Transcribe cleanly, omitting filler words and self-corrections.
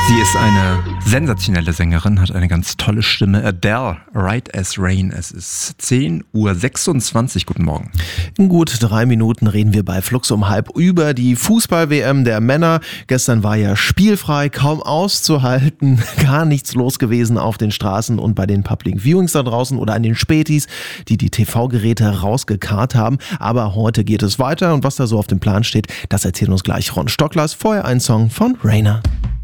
Sie ist eine sensationelle Sängerin, hat eine ganz tolle Stimme. Adele, Right as Rain. Es ist 10:26 Uhr. Guten Morgen. In gut 3 Minuten reden wir bei Flux um halb über die Fußball-WM der Männer. Gestern war ja spielfrei, kaum auszuhalten, gar nichts los gewesen auf den Straßen und bei den Public Viewings da draußen oder an den Spätis, die TV-Geräte rausgekarrt haben. Aber heute geht es weiter und was da so auf dem Plan steht, das erzählt uns gleich Ron Stocklers. Vorher ein Song von Rainer.